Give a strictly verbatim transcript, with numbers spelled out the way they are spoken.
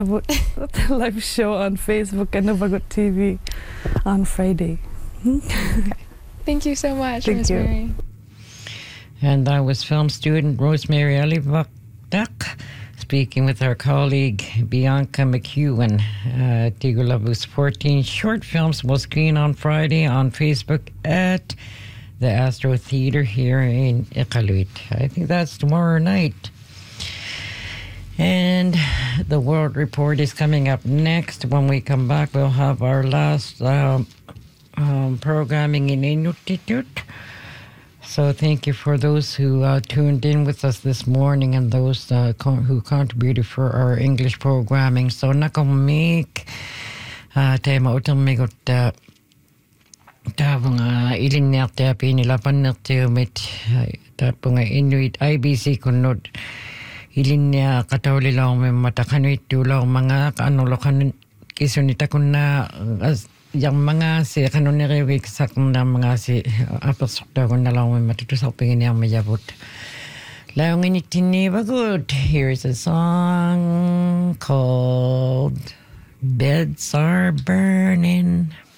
About the live show on Facebook and Novagot T V on Friday. Okay. Thank you so much, Thank Miss you. Mary. And that was film student Rosemary Alivak speaking with our colleague Bianca McEwen. Uh, Tigulabu's fourteen short films will screen on Friday on Facebook at the Astro Theatre here in Iqaluit. I think that's tomorrow night. And the World Report is coming up next. When we come back, we'll have our last um, um, programming in Inuktitut. So thank you for those who uh, tuned in with us this morning and those uh, con- who contributed for our English programming. So nakamik teema utammigut taavunga ilinniartia piinilapannertiumit taapunga Inuit I B C kunnut ilinnia qataulilaormimma taqanuittuulaormanga qaanulloqan kisunitakunna yang mangasi qanuneriwik saqnarmangasi apersortaagunnalaormimma tutusarpiginiarma yavut launginittinniivagut. Here's a song called Beds Are Burning.